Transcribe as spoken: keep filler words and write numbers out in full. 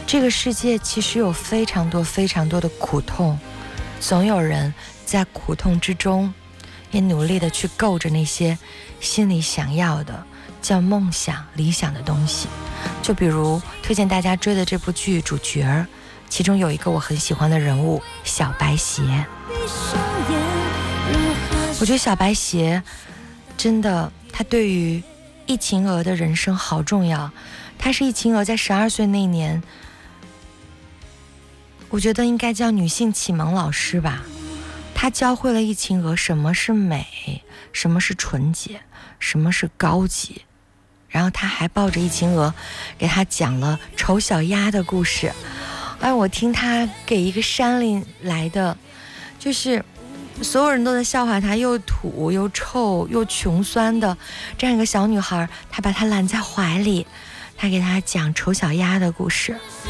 这个世界其实有非常多非常多的苦痛，总有人在苦痛之中也努力的去够着那些心里想要的叫梦想理想的东西。就比如推荐大家追的这部剧主角，其中有一个我很喜欢的人物小白鞋。我觉得小白鞋真的，他对于易晴娥的人生好重要。他是易晴娥在十二岁那年，我觉得应该叫女性启蒙老师吧。他教会了易晴娥什么是美，什么是纯洁，什么是高级。然后他还抱着易晴娥给他讲了丑小鸭的故事。哎，我听他给一个山里来的，就是所有人都在笑话他又土又臭又穷酸的这样一个小女孩，他把她揽在怀里，他给她讲丑小鸭的故事。